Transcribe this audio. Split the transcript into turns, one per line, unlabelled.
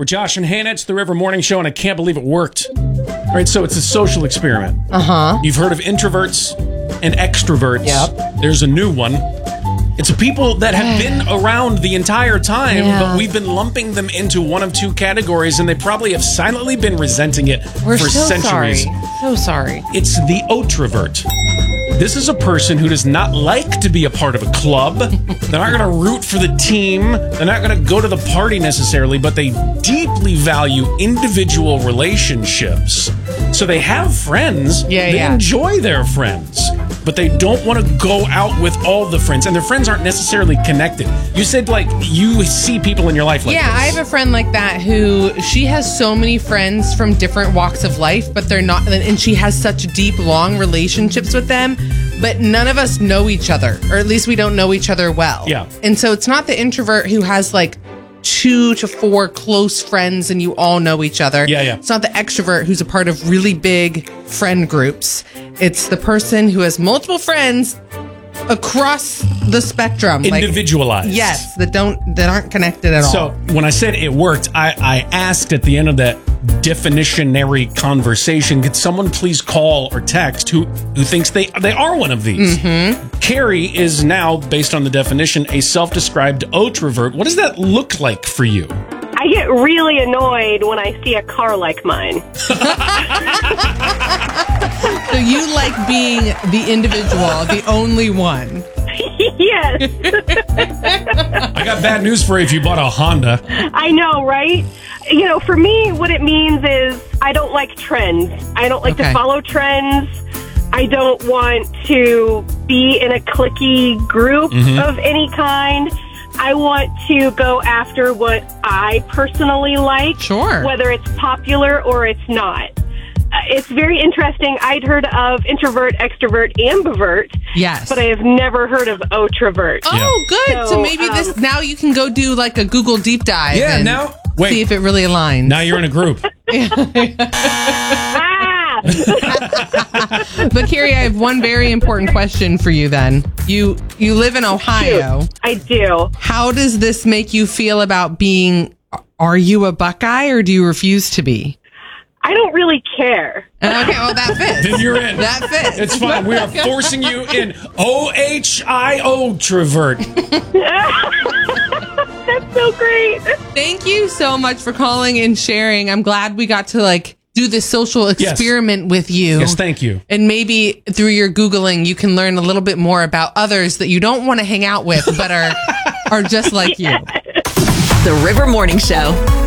We're Josh and Hannah. It's the River Morning Show, and I can't believe it worked. All right, so it's a social experiment. You've heard of introverts and extroverts.
Yep.
There's a new one. It's people that have been around the entire time, but we've been lumping them into one of two categories, and they probably have silently been resenting it
We're
for
so
centuries.
So sorry.
It's the outrovert. This is a person who does not like to be a part of a club. They're not going to root for the team. They're not going to go to the party necessarily, but they deeply value individual relationships. So they have friends. They enjoy their friends, but they don't want to go out with all the friends, and their friends aren't necessarily connected. You said, like, you see people in your life like this.
I have a friend like that who, she has so many friends from different walks of life, but they're not, and she has such deep, long relationships with them, but none of us know each other, or at least we don't know each other well.
Yeah.
And so it's not the introvert who has like 2 to 4 close friends and you all know each other. It's not the extrovert who's a part of really big friend groups. It's the person who has multiple friends across the spectrum.
Individualized.
Yes, that aren't connected at all.
So when I said it worked, I asked at the end of that definitionary conversation, could someone please call or text who thinks they are one of these? Carrie is now, based on the definition, a self-described outrovert. What does that look like for you?
I get really annoyed when I see a car like mine.
So you like being the individual, the only one.
Yes.
I got bad news for you if you bought a Honda.
I know, right? You know, for me, what it means is I don't like trends. I don't like to follow trends. I don't want to be in a cliquey group of any kind. I want to go after what I personally like, whether it's popular or it's not. It's very interesting. I'd heard of introvert, extrovert, ambivert.
Yes.
But I have never heard of outrovert.
Oh, good. So maybe now you can go do like a Google deep dive. And see if it really aligns.
Now you're in a group.
But Carrie, I have one very important question for you then. You live in Ohio.
I do.
How does this make you feel about being, are you a Buckeye or do you refuse to be?
I don't really care.
Okay, well, that fits.
Then you're in.
That fits.
It's fine. We are forcing you in. OHIO Trovert.
That's so great.
Thank you so much for calling and sharing. I'm glad we got to do this social experiment with you.
Yes, thank you.
And maybe through your Googling, you can learn a little bit more about others that you don't want to hang out with, but are just like you.
The River Morning Show.